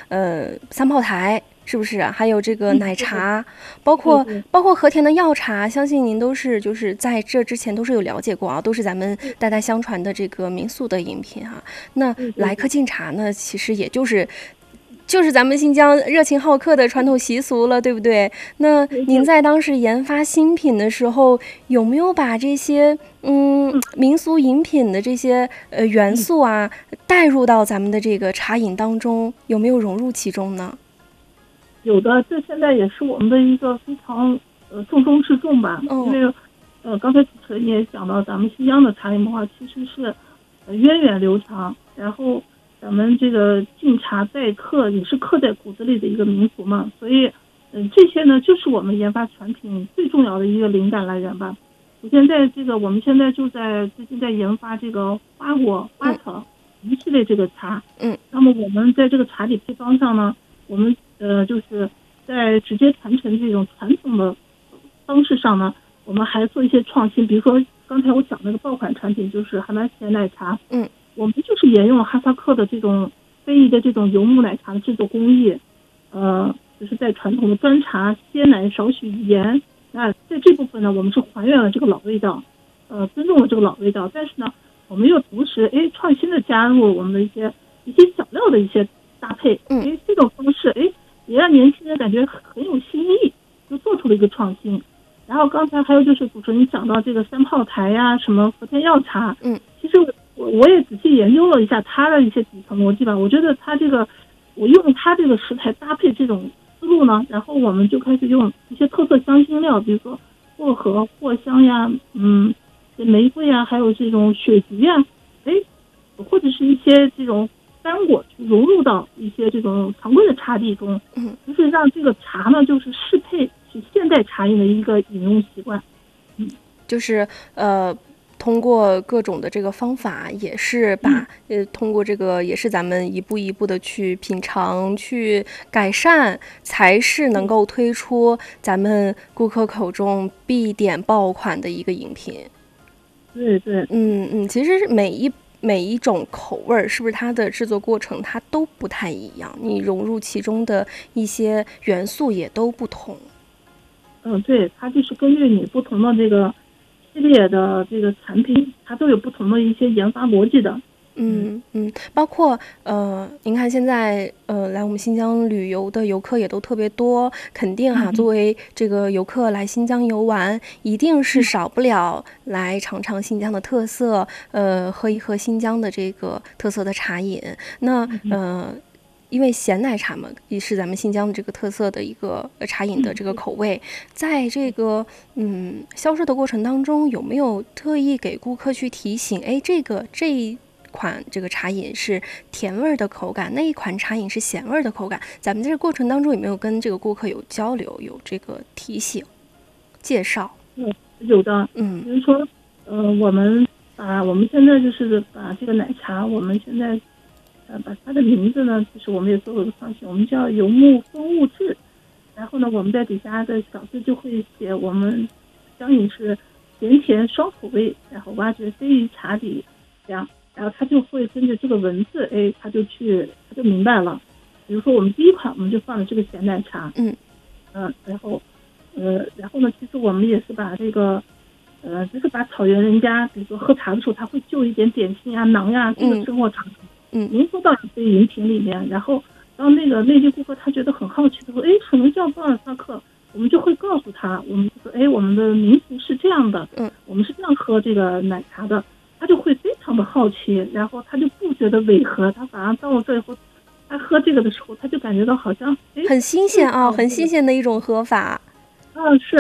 三炮台。是不是？还有这个奶茶，包对括和田的药茶，相信您都是就是在这之前都是有了解过啊，都是咱们代代相传的这个民俗的饮品哈。那来客敬茶呢，其实也就是咱们新疆热情好客的传统习俗了，对不对？那您在当时研发新品的时候，有没有把这些民俗饮品的这些元素啊带入到咱们的这个茶饮当中？有没有融入其中呢？ 有的，这现在也是我们的一个非常重中之重吧。因为刚才主持人也讲到，咱们新疆的茶饮文化其实是源远流长，然后咱们这个敬茶待客也是刻在骨子里的一个民俗嘛，所以这些呢就是我们研发产品最重要的一个灵感来源吧。我们现在就最近在研发这个花果花草一系列这个茶。那么我们在这个茶底配方上呢，我们就是在直接传承这种传统的方式上呢，我们还做一些创新。比如说刚才我讲那个爆款产品就是哈达咸奶茶，我们就是沿用了哈萨克的这种非遗的这种游牧奶茶的制作工艺，就是在传统的端茶、鲜奶、少许盐。那在这部分呢，我们是还原了这个老味道，尊重了这个老味道，但是呢，我们又同时创新的加入我们的一些小料的一些搭配，这种方式也让年轻人感觉很有新意，就做出了一个创新。然后刚才还有就是主持人讲到这个三炮台呀，什么和田药茶，其实我也仔细研究了一下它的一些底层逻辑吧。我觉得它这个我用它这个食材搭配这种思路呢，然后我们就开始用一些特色香辛料，比如说薄荷、藿香呀，玫瑰呀，还有这种雪菊呀，或者是一些这种干果去融入到一些这种常规的茶底中，就是让这个茶呢，就是适配是现代茶饮的一个饮用习惯。 就是通过各种的这个方法，也是把通过这个也是咱们一步一步的去品尝、去改善，才是能够推出咱们顾客口中必点爆款的一个饮品。 对， 其实每一种口味是不是它的制作过程它都不太一样，你融入其中的一些元素也都不同。 对，它就是根据你不同的这个系列的这个产品，它都有不同的一些研发逻辑的。 包括您看现在来我们新疆旅游的游客也都特别多，肯定哈，作为这个游客来新疆游玩，一定是少不了来尝尝新疆的特色，喝一喝新疆的这个特色的茶饮。那因为咸奶茶嘛，也是咱们新疆的这个特色的一个茶饮的这个口味，在这个销售的过程当中，有没有特意给顾客去提醒，这一款这个茶饮是甜味的口感，那一款茶饮是咸味的口感？咱们在这个过程当中有没有跟这个顾客有交流，有这个提醒、介绍？ 有的，比如说，我们现在就是把这个奶茶，我们现在把它的名字呢，就是我们也做了个创新，我们叫游牧风物志。然后呢，我们在底下的小字就会写我们将饮是咸甜双口味，然后挖掘非遗茶底，这样，然后他就会跟着这个文字，他就明白了。比如说我们第一款我们就放了这个咸奶茶，然后呢，其实我们也是把这个就是把草原人家，比如说喝茶的时候，他会就一点点心呀、馕呀这个生活场景，浓缩到这个饮品里面。然后当那个内地顾客他觉得很好奇，他说什么叫巴尔萨克？我们就会告诉他，我们就说我们的民俗是这样的，我们是这样喝这个奶茶的，他就会非常的好奇，然后他就不觉得违和，他反而到了最后，他喝这个的时候，他就感觉到好像很新鲜啊，很新鲜的一种喝法。 是，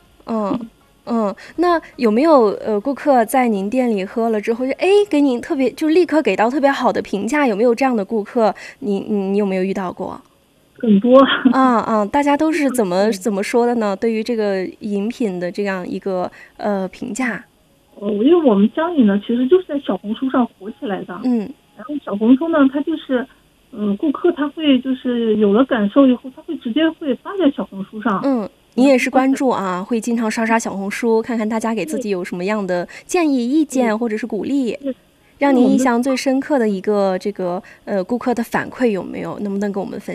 那有没有顾客在您店里喝了之后，给您特别就立刻给到特别好的评价？有没有这样的顾客？你有没有遇到过？ 很多大家都是怎么说的呢？对于这个饮品的这样一个评价？ 因为我们江饮呢，其实就是在小红书上火起来的。然后小红书呢，它就是顾客他会就是有了感受以后，他会直接会发在小红书上。 你也是关注啊，会经常刷小红书，看看大家给自己有什么样的建议、意见或者是鼓励，让您印象最深刻的一个这个顾客的反馈有没有？能不能跟我们分享？